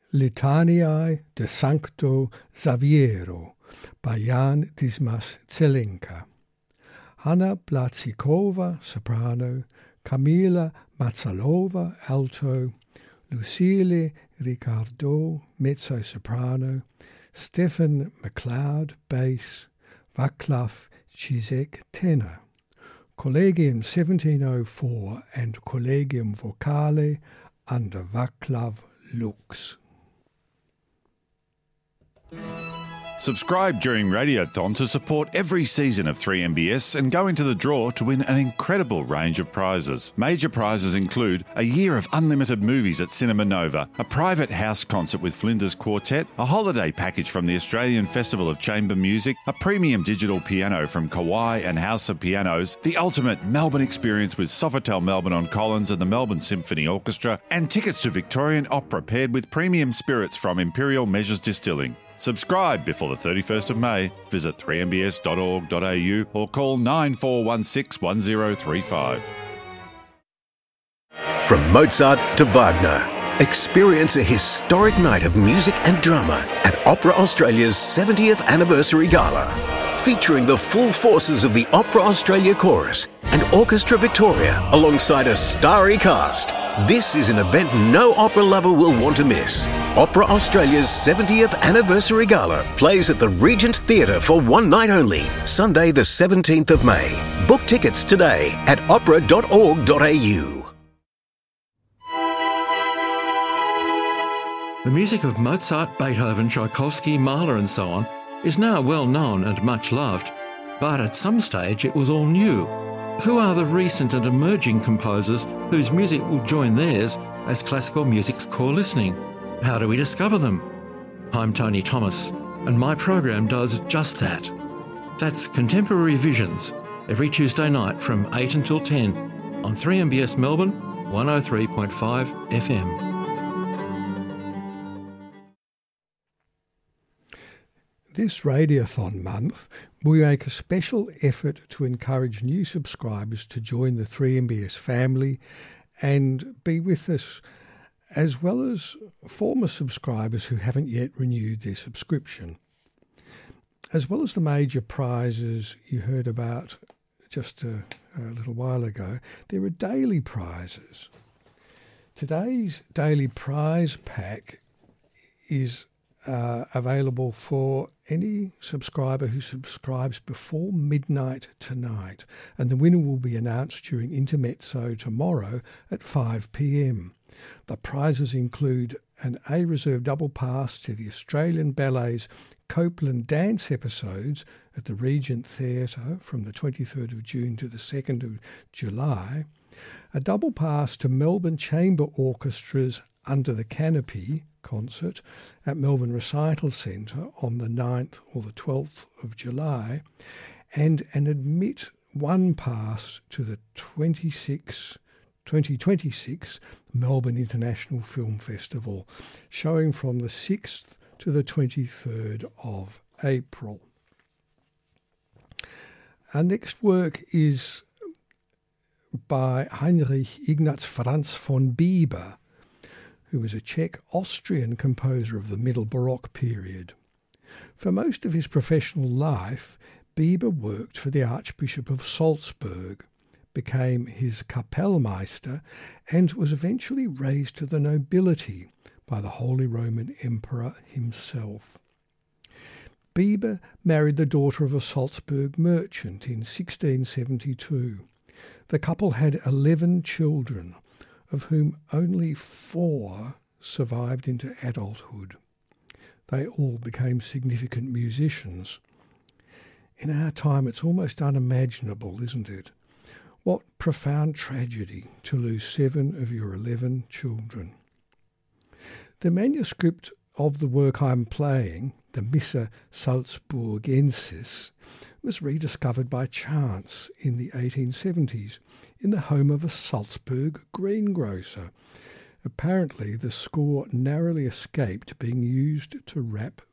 Litaniae de Sancto Xaviero by Jan Dismas Zelenka. Hanna Blazikova, soprano, Kamila Matsalova, alto, Lucille Ricardo, mezzo-soprano, Stefan MacLeod, bass, Vaclav Zizek, tenor. Collegium 1704 and Collegium Vocale under Vaclav Lux. Subscribe during Radiothon to support every season of 3MBS and go into the draw to win an incredible range of prizes. Major prizes include a year of unlimited movies at Cinema Nova, a private house concert with Flinders Quartet, a holiday package from the Australian Festival of Chamber Music, a premium digital piano from Kawai and House of Pianos, the ultimate Melbourne experience with Sofitel Melbourne on Collins and the Melbourne Symphony Orchestra, and tickets to Victorian Opera paired with premium spirits from Imperial Measures Distilling. Subscribe before the 31st of May. Visit 3mbs.org.au or call 9416 1035. From Mozart to Wagner, experience a historic night of music and drama at Opera Australia's 70th Anniversary Gala, featuring the full forces of the Opera Australia Chorus and Orchestra Victoria alongside a starry cast. This is an event no opera lover will want to miss. Opera Australia's 70th Anniversary Gala plays at the Regent Theatre for one night only, Sunday the 17th of May. Book tickets today at opera.org.au. The music of Mozart, Beethoven, Tchaikovsky, Mahler and so on is now well known and much loved, but at some stage it was all new. Who are the recent and emerging composers whose music will join theirs as classical music's core listening? How do we discover them? I'm Tony Thomas, and my program does just that. That's Contemporary Visions, every Tuesday night from 8 until 10 on 3MBS Melbourne, 103.5 FM. This Radiothon month, we make a special effort to encourage new subscribers to join the 3MBS family and be with us, as well as former subscribers who haven't yet renewed their subscription. As well as the major prizes you heard about just a little while ago, there are daily prizes. Today's daily prize pack is available for any subscriber who subscribes before midnight tonight, and the winner will be announced during Intermezzo tomorrow at 5 p.m. The prizes include an A-reserve double pass to the Australian Ballet's Copeland dance episodes at the Regent Theatre from the 23rd of June to the 2nd of July, a double pass to Melbourne Chamber Orchestra's Under the Canopy concert at Melbourne Recital Centre on the 9th or the 12th of July, and an Admit One pass to the 2026 Melbourne International Film Festival, showing from the 6th to the 23rd of April. Our next work is by Heinrich Ignaz Franz von Bieber, who was a Czech-Austrian composer of the Middle Baroque period. For most of his professional life, Bieber worked for the Archbishop of Salzburg, became his Kapellmeister, and was eventually raised to the nobility by the Holy Roman Emperor himself. Bieber married the daughter of a Salzburg merchant in 1672. The couple had 11 children, of whom only 4 survived into adulthood. They all became significant musicians. In our time, it's almost unimaginable, isn't it? What profound tragedy to lose 7 of your 11 children. The manuscript of the work I'm playing, the Missa Salzburgensis, was rediscovered by chance in the 1870s in the home of a Salzburg greengrocer. Apparently, the score narrowly escaped being used to wrap